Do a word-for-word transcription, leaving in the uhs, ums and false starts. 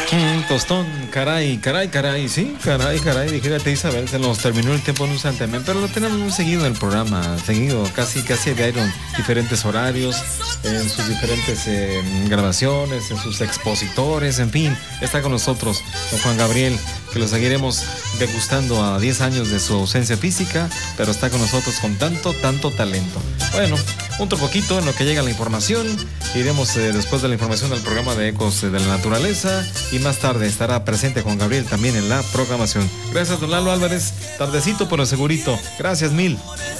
Mm, tostón, caray, caray, caray, sí, caray, caray, dijérate Isabel, se nos terminó el tiempo en un santiamén, pero lo tenemos muy seguido en el programa, seguido, casi, casi a diario, en diferentes horarios, en sus diferentes eh, grabaciones, en sus expositores, en fin, está con nosotros don Juan Gabriel, que lo seguiremos degustando a diez años de su ausencia física, pero está con nosotros con tanto, tanto talento. Bueno, otro poquito en lo que llega la información, iremos eh, después de la información al programa de Ecos de la Naturaleza y más tarde estará presente Juan Gabriel también en la programación. Gracias, don Lalo Álvarez, tardecito pero segurito. Gracias mil.